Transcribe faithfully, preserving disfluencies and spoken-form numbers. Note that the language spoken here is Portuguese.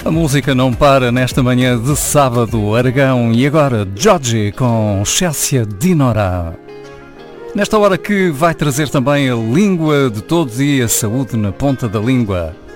A música não para nesta manhã de sábado, Aragão, e agora Giorgi com Chelsea Dinora. Nesta hora que vai trazer também a língua de todos e a saúde na ponta da língua.